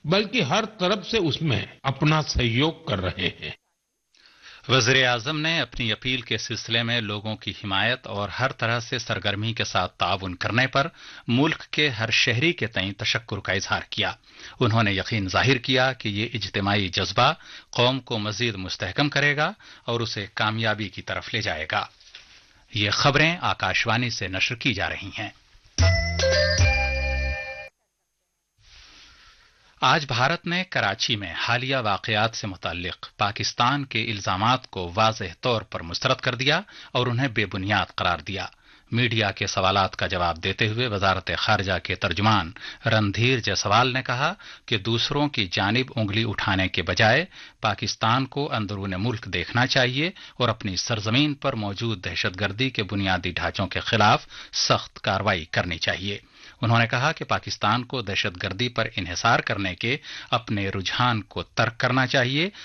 बल्कि हर तरफ से उसमें अपना सहयोग कर रहे हैं। वज़ीर आज़म ने अपनी अपील के सिलसिले में लोगों की हिमायत और हर तरह से सरगर्मी के साथ ताउन करने पर मुल्क के हर शहरी के तईं तशक्कुर का इजहार किया। उन्होंने यकीन जाहिर किया कि ये इज्तिमाई जज्बा कौम को मजीद मुस्तहकम करेगा और उसे कामयाबी की तरफ ले जाएगा। ये खबरें आकाशवाणी से नश्र की जा रही हैं। आज भारत ने कराची में हालिया वाकयात से मुताल्लिक पाकिस्तान के इल्जामात को वाज़ेह तौर पर मुस्तरद कर दिया और उन्हें बेबुनियाद करार दिया। मीडिया के सवालात का जवाब देते हुए वजारत खारजा के तर्जुमान रणधीर जायसवाल ने कहा कि दूसरों की जानिब उंगली उठाने के बजाय पाकिस्तान को अंदरूने मुल्क देखना चाहिए और अपनी सरजमीन पर मौजूद दहशतगर्दी के बुनियादी ढांचों के खिलाफ सख्त कार्रवाई करनी चाहिए। उन्होंने कहा कि पाकिस्तान को दहशतगर्दी पर इन्हिसार करने के अपने रुझान को तर्क करना चाहिए